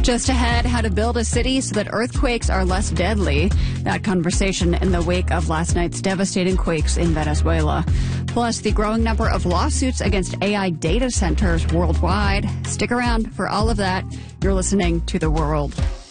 Just ahead, how to build a city so that earthquakes are less deadly. That conversation in the wake of last night's devastating quakes in Venezuela. Plus, the growing number of lawsuits against AI data centers worldwide. Stick around for all of that. You're listening to The World.